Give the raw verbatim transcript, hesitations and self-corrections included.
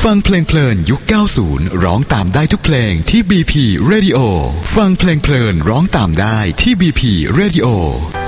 ฟังเพลงเพลินยุคเก้าสิบร้องตามได้ทุกเพลงที่ บี พี Radio ฟังเพลงเพลินร้องตามได้ที่ บี พี Radio